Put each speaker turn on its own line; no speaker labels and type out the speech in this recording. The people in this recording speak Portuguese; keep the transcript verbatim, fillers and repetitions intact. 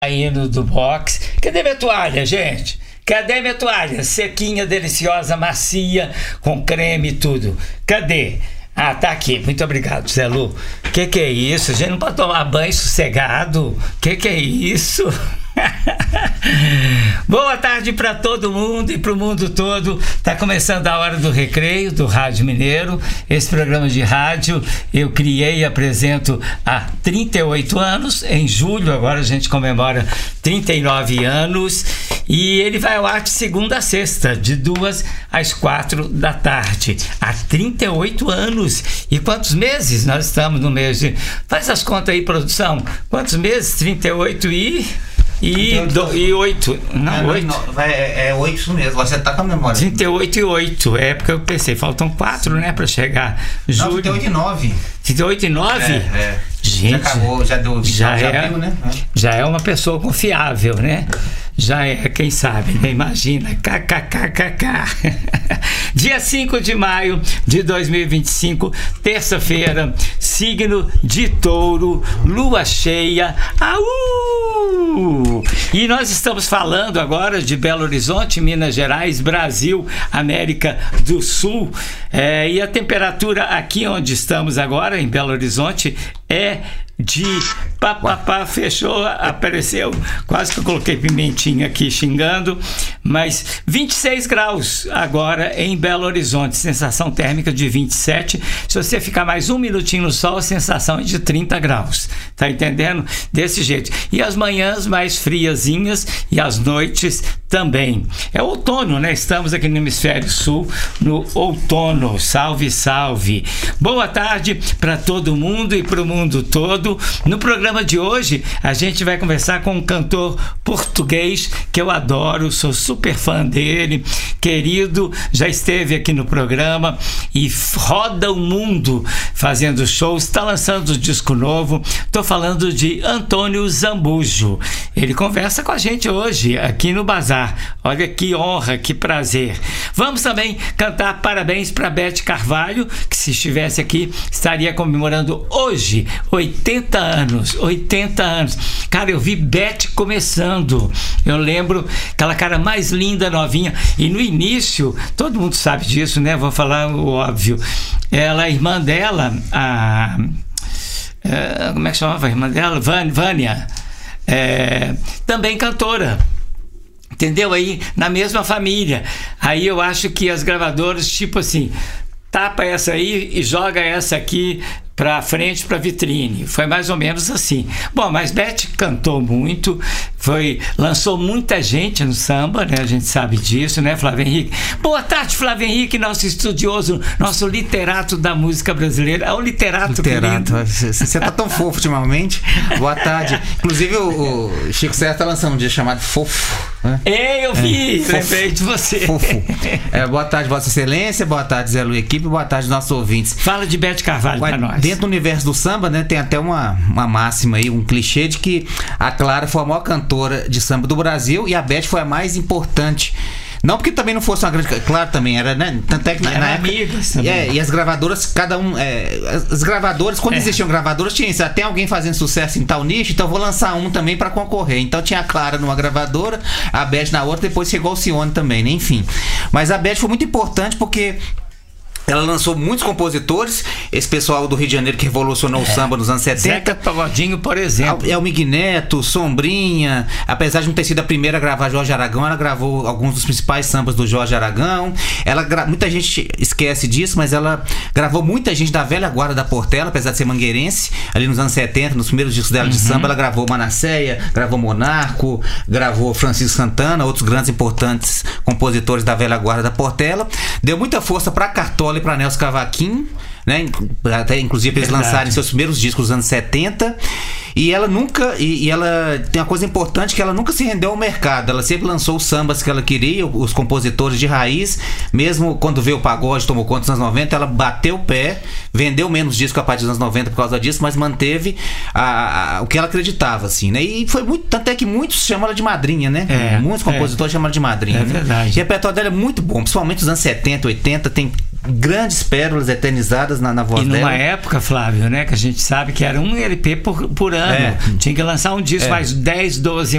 Saindo do box. Cadê minha toalha, gente? Cadê minha toalha? Sequinha, deliciosa, macia, com creme e tudo. Cadê? Ah, tá aqui. Muito obrigado, Zé Lu. Que que é isso? A gente não pode tomar banho sossegado? Que que é isso? Boa tarde para todo mundo e para o mundo todo. Tá começando a hora do recreio do Rádio Mineiro. Esse programa de rádio eu criei e apresento há trinta e oito anos. Em julho agora a gente comemora trinta e nove anos e ele vai ao ar de segunda a sexta, de duas às quatro da tarde. Há trinta e oito anos. E quantos meses? Nós estamos no mês de... Faz as contas aí, produção. Quantos meses? trinta e oito e... E, do, e oito, não,
é,
oito.
Não, é, é oito isso mesmo, você tá com a memória.
trinta e oito e oito, é porque eu pensei, faltam quatro, né, pra chegar. Julho.
Não, trinta e oito e nove.
trinta e oito e nove?
É, é.
Gente,
já acabou, já deu,
já, já,
é,
viu,
né?
Já é uma pessoa confiável, né? Já é, quem sabe, né? Imagina, kkkk. Dia cinco de maio de dois mil e vinte e cinco, terça-feira, signo de Touro, lua cheia, au! E nós estamos falando agora de Belo Horizonte, Minas Gerais, Brasil, América do Sul, é, e a temperatura aqui onde estamos agora, em Belo Horizonte, é de pá, pá, pá, fechou, apareceu, quase que eu coloquei pimentinha aqui xingando, mas vinte e seis graus agora em Belo Horizonte, sensação térmica de vinte e sete. Se você ficar mais um minutinho no sol, a sensação é de trinta graus, tá entendendo? Desse jeito. E as manhãs mais friazinhas e as noites também. É outono, né? Estamos aqui no hemisfério sul, no outono. Salve, salve. Boa tarde para todo mundo e para o mundo todo. No programa de hoje, a gente vai conversar com um cantor português que eu adoro, sou super fã dele, querido, já esteve aqui no programa e roda o mundo fazendo shows, está lançando um disco novo. Estou falando de Antônio Zambujo. Ele conversa com a gente hoje aqui no Bazar. Olha que honra, que prazer. Vamos também cantar parabéns para Beth Carvalho, que se estivesse aqui estaria comemorando hoje oitenta anos, oitenta anos. Cara, eu vi Beth começando. Eu lembro aquela cara mais linda, novinha. E no início, todo mundo sabe disso, né? Vou falar o óbvio. Ela, a irmã dela, a... a como é que chamava a irmã dela? Vânia. É, também cantora. Entendeu? Aí, na mesma família. Aí eu acho que as gravadoras, tipo assim, tapa essa aí e joga essa aqui pra frente, pra vitrine. Foi mais ou menos assim. Bom, mas Beth cantou muito, foi, lançou muita gente no samba, né? A gente sabe disso, né, Flávio Henrique? Boa tarde, Flávio Henrique, nosso estudioso, nosso literato da música brasileira. É o literato,
literato.
querido.
Você tá tão fofo ultimamente. Boa tarde. Inclusive, o, o Chico César tá lançando um dia chamado Fofo. Né?
É, eu vi, é, lembrei de você.
Fofo. É, boa tarde, Vossa Excelência, boa tarde, Zé Lu Equipe, boa tarde, nossos ouvintes.
Fala de Beth Carvalho para nós.
Dentro do universo do samba, né, tem até uma, uma máxima aí, um clichê de que a Clara foi a maior cantora de samba do Brasil e a Beth foi a mais importante. Não porque também não fosse uma grande... Claro, também era, né? Tanto é que na, na época...
Amigas também.
É, e as gravadoras, cada um... É, as gravadoras, quando é. existiam gravadoras, tinha isso. Tem alguém fazendo sucesso em tal nicho, então eu vou lançar um também pra concorrer. Então tinha a Clara numa gravadora, a Beth na outra, depois chegou o Alcione também, né? Enfim. Mas a Beth foi muito importante porque... ela lançou muitos compositores, esse pessoal do Rio de Janeiro que revolucionou é. o samba nos anos setenta.
Zeca Pagodinho, por exemplo.
É o Miguel Neto, Sombrinha, apesar de não ter sido a primeira a gravar Jorge Aragão, ela gravou alguns dos principais sambas do Jorge Aragão. Ela gra... Muita gente esquece disso, mas ela gravou muita gente da velha guarda da Portela, apesar de ser mangueirense, ali nos anos setenta, nos primeiros discos dela de uhum. samba, ela gravou Manasseia, gravou Monarco, gravou Francisco Santana, outros grandes importantes compositores da velha guarda da Portela. Deu muita força pra Cartola e para Nelson Cavaquinho, né? Até inclusive eles Verdade. lançarem seus primeiros discos nos anos setenta. E ela nunca, e, e ela tem uma coisa importante, que ela nunca se rendeu ao mercado. Ela sempre lançou os sambas que ela queria, os compositores de raiz. Mesmo quando veio o pagode, tomou conta dos anos noventa, ela bateu o pé, vendeu menos disco a partir dos anos noventa por causa disso, mas manteve a, a, o que ela acreditava, assim, né? E foi muito, tanto é que muitos chamam ela de madrinha, né?
É,
muitos compositores é. chamam ela de madrinha,
é
né?
verdade.
E o repertório dela é muito bom, principalmente nos anos setenta, oitenta, tem grandes pérolas eternizadas na, na voz
dela. E numa
dela.
época, Flávio, né, que a gente sabe que era um L P por, por ano. É. Tinha que lançar um disco, é. mais dez, doze